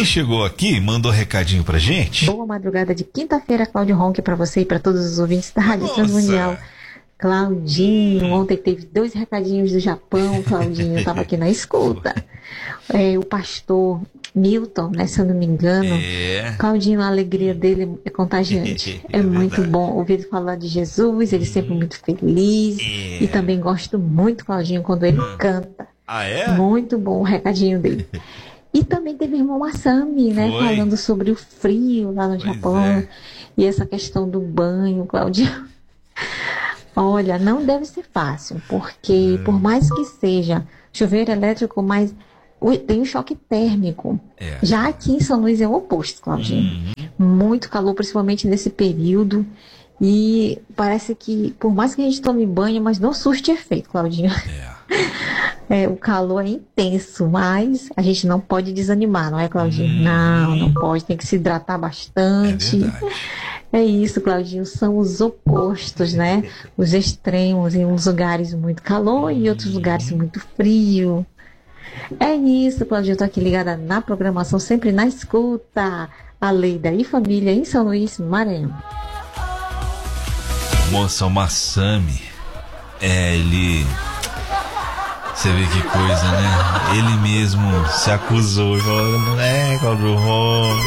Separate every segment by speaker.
Speaker 1: Quem chegou aqui mandou recadinho pra gente.
Speaker 2: Boa madrugada de quinta-feira, Cláudio Ronque, para você e para todos os ouvintes da Rádio Transmundial. Claudinho, ontem teve 2 recadinhos do Japão. Claudinho estava aqui na escuta. O pastor Milton, né, se eu não me engano. Claudinho, a alegria dele é contagiante. É muito bom ouvir ele falar de Jesus, ele sempre muito feliz. E também gosto muito, Claudinho, quando ele canta. Muito bom o recadinho dele. E também teve o irmão Massami, né, falando sobre o frio lá no Japão. E essa questão do banho, Claudinho. Olha, não deve ser fácil, porque por mais que seja chuveiro elétrico, mas tem um choque térmico. Já aqui em São Luís é o oposto, Claudinho. Muito calor, principalmente nesse período. E parece que, por mais que a gente tome banho, mas não surte efeito, Claudinho. O calor é intenso, mas a gente não pode desanimar, não é, Claudinho? Não pode, tem que se hidratar bastante. É isso, Claudinho, são os opostos, né? Os extremos, em uns lugares muito calor e em outros lugares muito frio. É isso, Claudinho, eu tô aqui ligada na programação, sempre na escuta. A Leida e família em São Luís, Maranhão.
Speaker 1: Moça, o Massami, ele... Você vê que coisa, né? Ele mesmo se acusou, falando, Cláudio Ronque.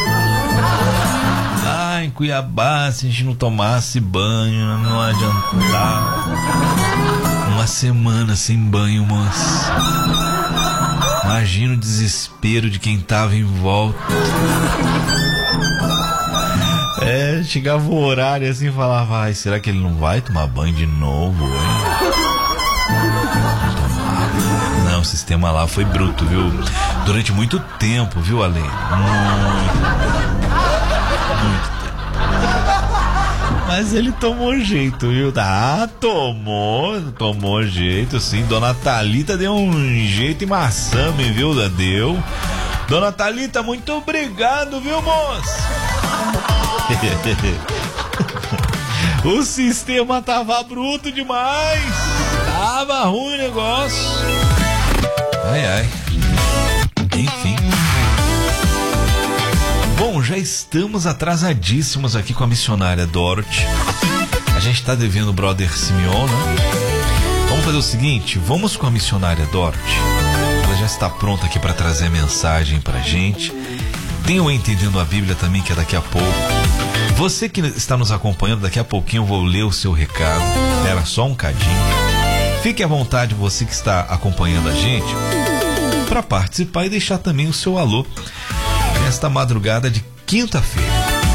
Speaker 1: Em Cuiabá, se a gente não tomasse banho, não adiantava. Uma semana sem banho, moça. Imagina o desespero de quem tava em volta. Chegava o horário assim e falava, será que ele não vai tomar banho de novo, hein? Não, o sistema lá foi bruto, viu? Durante muito tempo, viu, Ale? Muito tempo. Mas ele tomou jeito, viu? Tomou jeito, sim. Dona Thalita deu um jeito em Massami, viu? Deu. Dona Thalita, muito obrigado, viu, moça? O sistema tava bruto demais. Tava ruim o negócio. Ai. Enfim. Bom, já estamos atrasadíssimos aqui com a missionária Dorothy. A gente tá devendo o brother Simeon, né? Vamos fazer o seguinte, vamos com a missionária Dorothy. Ela já está pronta aqui para trazer a mensagem pra gente. Tem o Entendendo a Bíblia também, que é daqui a pouco. Você que está nos acompanhando, daqui a pouquinho eu vou ler o seu recado. Espera só um cadinho. Fique à vontade, você que está acompanhando a gente, para participar e deixar também o seu alô nesta madrugada de quinta-feira.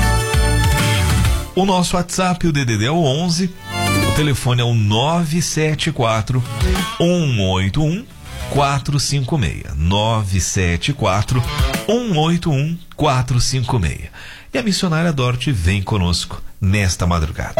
Speaker 1: O nosso WhatsApp, o DDD é o 11, o telefone é o 974 181 456. 974 181 456. E a missionária Dorothy vem conosco nesta madrugada.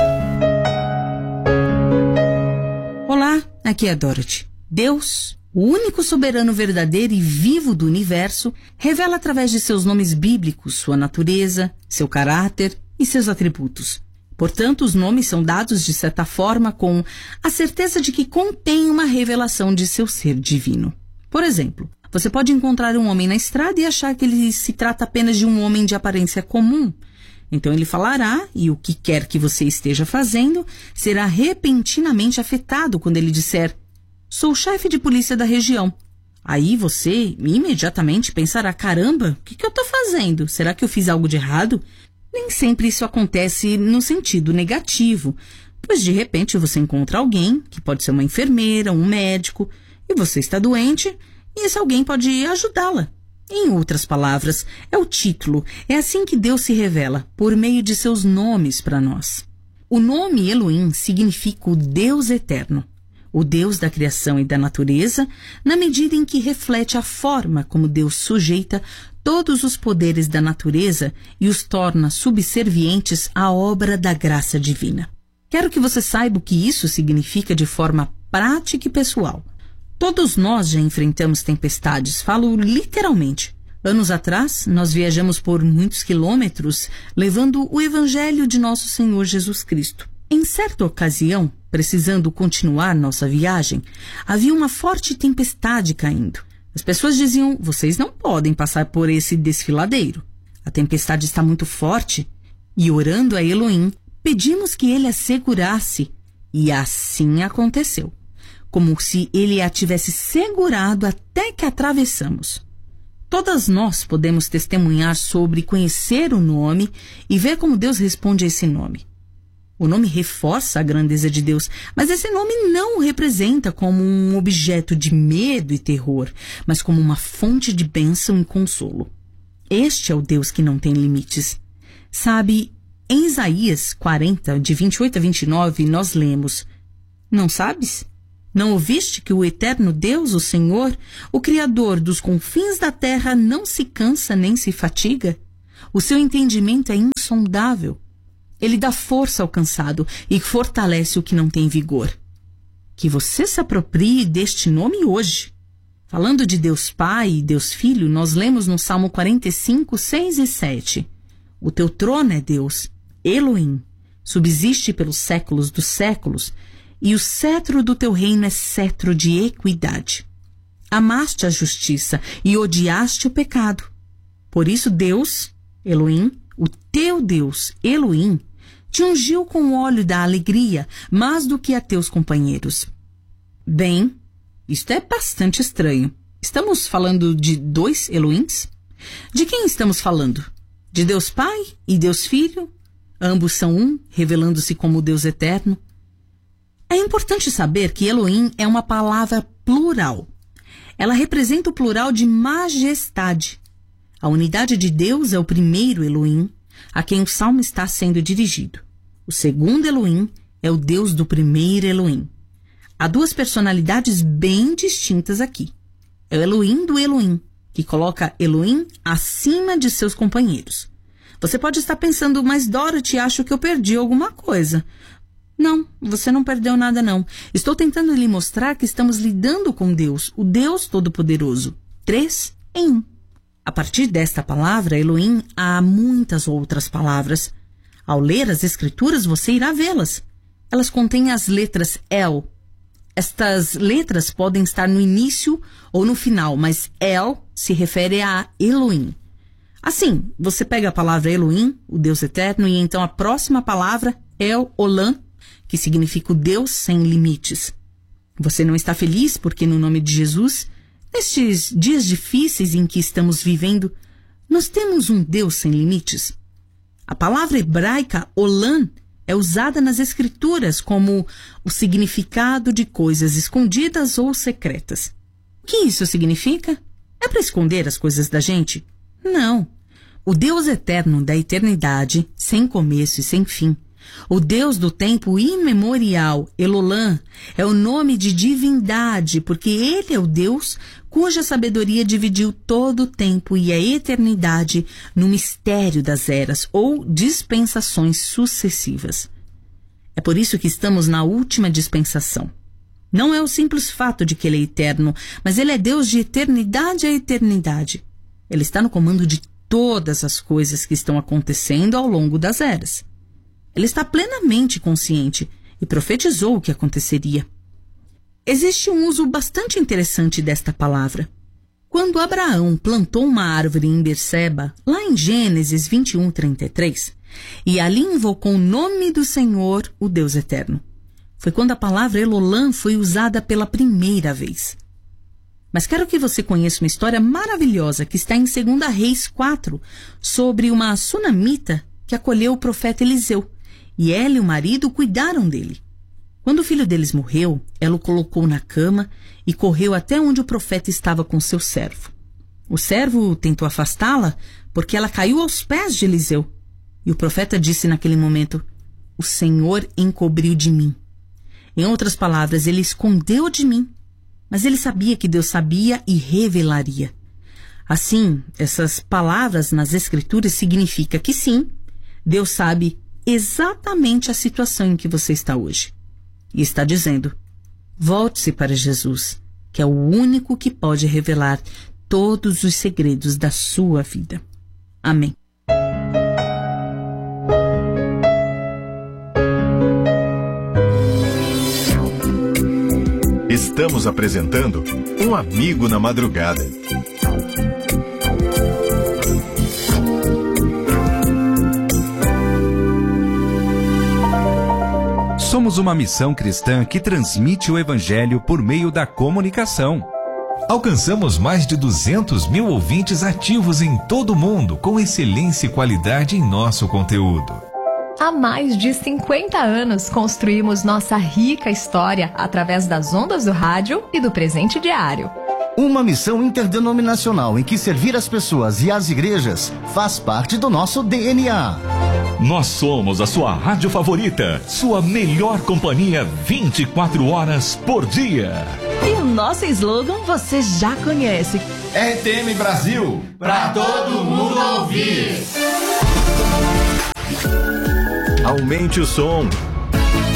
Speaker 3: Olá, aqui é a Dorothy. Deus, o único soberano verdadeiro e vivo do universo, revela através de seus nomes bíblicos sua natureza, seu caráter e seus atributos. Portanto, os nomes são dados de certa forma com a certeza de que contém uma revelação de seu ser divino. Por exemplo, você pode encontrar um homem na estrada e achar que ele se trata apenas de um homem de aparência comum. Então ele falará, e o que quer que você esteja fazendo será repentinamente afetado quando ele disser: sou o chefe de polícia da região. Aí você imediatamente pensará: caramba, o que eu estou fazendo? Será que eu fiz algo de errado? Nem sempre isso acontece no sentido negativo, pois de repente você encontra alguém, que pode ser uma enfermeira, um médico, e você está doente, e esse alguém pode ajudá-la. Em outras palavras, é o título. É assim que Deus se revela, por meio de seus nomes para nós. O nome Elohim significa o Deus eterno, o Deus da criação e da natureza, na medida em que reflete a forma como Deus sujeita todos os poderes da natureza e os torna subservientes à obra da graça divina. Quero que você saiba o que isso significa de forma prática e pessoal. Todos nós já enfrentamos tempestades, falo literalmente. Anos atrás, nós viajamos por muitos quilômetros levando o Evangelho de nosso Senhor Jesus Cristo. Em certa ocasião, precisando continuar nossa viagem, havia uma forte tempestade caindo. As pessoas diziam: vocês não podem passar por esse desfiladeiro. A tempestade está muito forte. E orando a Elohim, pedimos que ele a segurasse. E assim aconteceu. Como se ele a tivesse segurado até que atravessamos. Todas nós podemos testemunhar sobre conhecer o nome e ver como Deus responde a esse nome. O nome reforça a grandeza de Deus, mas esse nome não o representa como um objeto de medo e terror, mas como uma fonte de bênção e consolo. Este é o Deus que não tem limites. Sabe, em Isaías 40, de 28 a 29, nós lemos: Não sabes? Não ouviste que o eterno Deus, o Senhor, o Criador dos confins da terra, não se cansa nem se fatiga? O seu entendimento é insondável. Ele dá força ao cansado e fortalece o que não tem vigor. Que você se aproprie deste nome hoje. Falando de Deus Pai e Deus Filho, nós lemos no Salmo 45, 6 e 7. O teu trono é Deus, Elohim, subsiste pelos séculos dos séculos, e o cetro do teu reino é cetro de equidade. Amaste a justiça e odiaste o pecado. Por isso Deus, Elohim, o teu Deus, Elohim, te ungiu com o óleo da alegria, mais do que a teus companheiros. Bem, isto é bastante estranho. Estamos falando de dois Elohims? De quem estamos falando? De Deus Pai e Deus Filho? Ambos são um, revelando-se como Deus eterno. É importante saber que Elohim é uma palavra plural. Ela representa o plural de majestade. A unidade de Deus é o primeiro Elohim, a quem o salmo está sendo dirigido. O segundo Elohim é o Deus do primeiro Elohim. Há duas personalidades bem distintas aqui. É o Elohim do Elohim, que coloca Elohim acima de seus companheiros. Você pode estar pensando: mas Dorothy, acho que eu perdi alguma coisa. Não, você não perdeu nada não. Estou tentando lhe mostrar que estamos lidando com Deus, o Deus Todo-Poderoso. 3 em 1. A partir desta palavra, Elohim, há muitas outras palavras. Ao ler as Escrituras, você irá vê-las. Elas contêm as letras El. Estas letras podem estar no início ou no final, mas El se refere a Elohim. Assim, você pega a palavra Elohim, o Deus eterno, e então a próxima palavra, El Olam, que significa o Deus sem limites. Você não está feliz porque, no nome de Jesus, nestes dias difíceis em que estamos vivendo, nós temos um Deus sem limites? A palavra hebraica Olam é usada nas Escrituras como o significado de coisas escondidas ou secretas. O que isso significa? É para esconder as coisas da gente? Não. O Deus eterno da eternidade, sem começo e sem fim, o Deus do tempo imemorial, Elolam, é o nome de divindade, porque ele é o Deus cuja sabedoria dividiu todo o tempo e a eternidade no mistério das eras ou dispensações sucessivas. É por isso que estamos na última dispensação. Não é o simples fato de que ele é eterno, mas ele é Deus de eternidade a eternidade. Ele está no comando de todas as coisas que estão acontecendo ao longo das eras. Ele está plenamente consciente e profetizou o que aconteceria. Existe um uso bastante interessante desta palavra. Quando Abraão plantou uma árvore em Berseba, lá em Gênesis 21:33, e ali invocou o nome do Senhor, o Deus eterno, foi quando a palavra Elolam foi usada pela primeira vez. Mas quero que você conheça uma história maravilhosa que está em 2 Reis 4, sobre uma sunamita que acolheu o profeta Eliseu, e ela e o marido cuidaram dele. Quando o filho deles morreu, ela o colocou na cama e correu até onde o profeta estava com seu servo. O servo tentou afastá-la porque ela caiu aos pés de Eliseu. E o profeta disse naquele momento: o Senhor encobriu de mim. Em outras palavras, ele escondeu de mim. Mas ele sabia que Deus sabia e revelaria. Assim, essas palavras nas Escrituras significam que sim, Deus sabe exatamente a situação em que você está hoje. E está dizendo: volte-se para Jesus, que é o único que pode revelar todos os segredos da sua vida. Amém.
Speaker 4: Estamos apresentando Um Amigo na Madrugada.
Speaker 5: Somos uma missão cristã que transmite o Evangelho por meio da comunicação.
Speaker 1: Alcançamos mais de 200 mil ouvintes ativos em todo o mundo, com excelência e qualidade em nosso conteúdo.
Speaker 6: Há mais de 50 anos construímos nossa rica história através das ondas do rádio e do presente diário.
Speaker 7: Uma missão interdenominacional em que servir as pessoas e as igrejas faz parte do nosso DNA.
Speaker 8: Nós somos a sua rádio favorita, sua melhor companhia 24 horas por dia.
Speaker 9: E o nosso slogan você já conhece.
Speaker 10: RTM Brasil, pra todo mundo ouvir.
Speaker 4: Aumente o som,